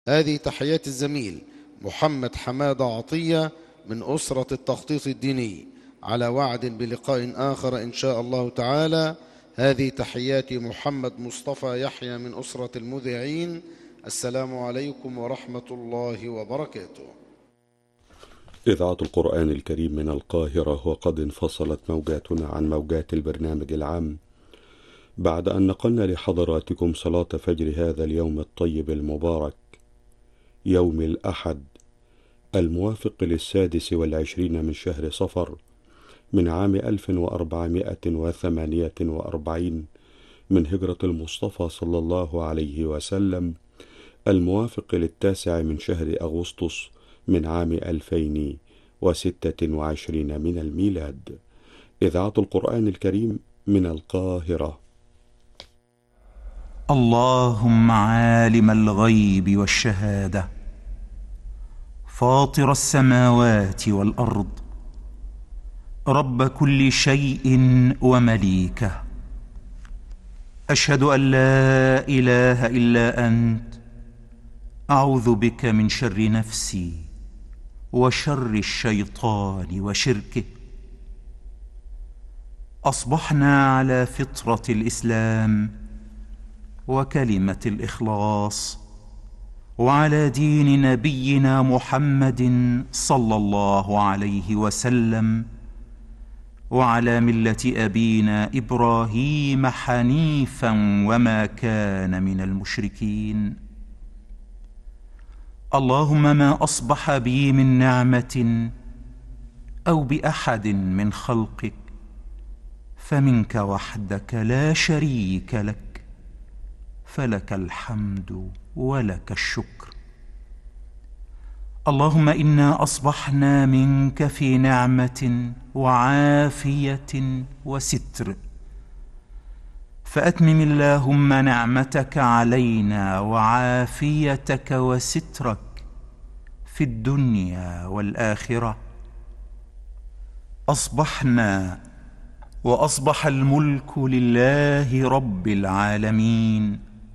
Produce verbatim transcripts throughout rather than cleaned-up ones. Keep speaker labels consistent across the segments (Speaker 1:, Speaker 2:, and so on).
Speaker 1: هذه تحيات الزميل محمد حمادة عطية من أسرة التخطيط الديني، على وعد بلقاء آخر إن شاء الله تعالى. هذه تحيات محمد مصطفى يحيى من أسرة المذيعين. السلام عليكم ورحمة الله وبركاته.
Speaker 2: إذاعة القرآن الكريم من القاهرة، وقد انفصلت موجاتنا عن موجات البرنامج العام بعد أن نقلنا لحضراتكم صلاة فجر هذا اليوم الطيب المبارك، يوم الأحد الموافق للسادس والعشرين من شهر صفر من عام ألف وأربعمائة وثمانية وأربعين من هجرة المصطفى صلى الله عليه وسلم، الموافق للتاسع من شهر أغسطس من عام ألفين وستة وعشرين من الميلاد. إذاعة القرآن الكريم من القاهرة.
Speaker 3: اللهم عالم الغيب والشهادة، فاطر السماوات والأرض، رب كل شيء ومليكه، أشهد أن لا إله إلا أنت، أعوذ بك من شر نفسي وشر الشيطان وشركه. أصبحنا على فطرة الإسلام وكلمة الإخلاص، وعلى دين نبينا محمد صلى الله عليه وسلم، وعلى ملة أبينا إبراهيم حنيفا وما كان من المشركين. اللهم ما أصبح بي من نعمة أو بأحد من خلقك فمنك وحدك لا شريك لك، فلك الحمد ولك الشكر. اللهم إنا أصبحنا منك في نعمة وعافية وستر، فأتمم اللهم نعمتك علينا وعافيتك وسترك في الدنيا والآخرة. أصبحنا وأصبح الملك لله رب العالمين.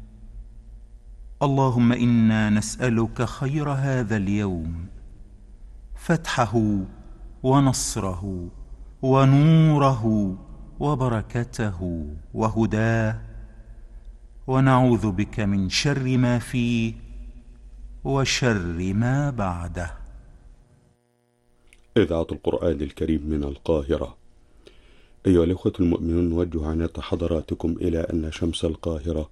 Speaker 3: اللهم إنا نسألك خير هذا اليوم، فتحه ونصره ونوره وبركته وهداه، ونعوذ بك من شر ما فيه وشر ما بعده.
Speaker 2: إذاعة القرآن الكريم من القاهرة. أيها الأخوة المؤمنون، نوجه عناية حضراتكم إلى أن شمس القاهرة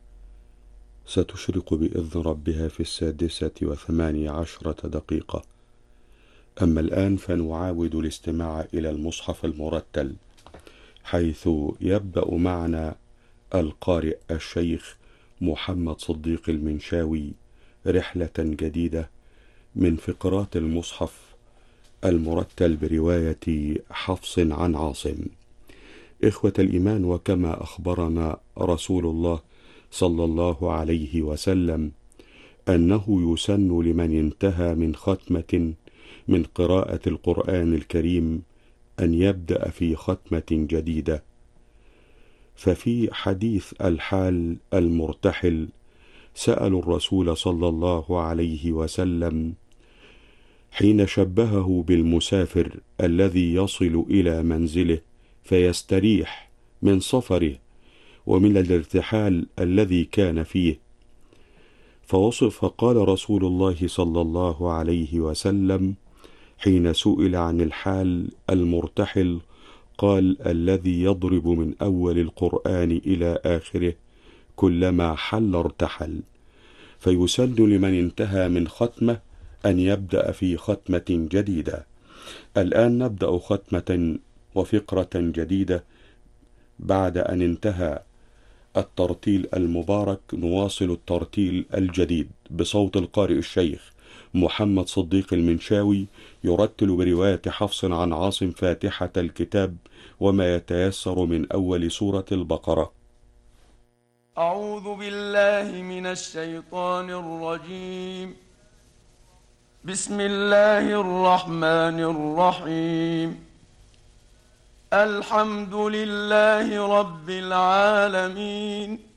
Speaker 2: ستشرق بإذن ربها في السادسة وثمانية عشرة دقيقة. أما الآن فنعاود الاستماع إلى المصحف المرتل، حيث يبدأ معنا القارئ الشيخ محمد صديق المنشاوي رحلة جديدة من فقرات المصحف المرتل برواية حفص عن عاصم. إخوة الإيمان، وكما أخبرنا رسول الله صلى الله عليه وسلم أنه يسن لمن انتهى من ختمة من قراءة القرآن الكريم أن يبدأ في ختمة جديدة. ففي حديث الحال المرتحل سألوا الرسول صلى الله عليه وسلم حين شبهه بالمسافر الذي يصل إلى منزله فيستريح من سفره ومن الارتحال الذي كان فيه، فوصف فقال رسول الله صلى الله عليه وسلم حين سئل عن الحال المرتحل قال: الذي يضرب من أول القرآن إلى آخره كلما حل ارتحل. فيسن لمن انتهى من ختمة أن يبدأ في ختمة جديدة. الآن نبدأ ختمة وفقرة جديدة بعد أن انتهى الترتيل المبارك. نواصل الترتيل الجديد بصوت القارئ الشيخ محمد صديق المنشاوي يرتل برواية حفص عن عاصم فاتحة الكتاب وما يتيسر من أول سورة البقرة.
Speaker 4: أعوذ بالله من الشيطان الرجيم. بسم الله الرحمن الرحيم. الحمد لله رب العالمين،